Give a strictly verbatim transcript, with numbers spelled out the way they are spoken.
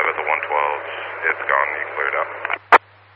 five at the one twelve. It's gone. You cleared out.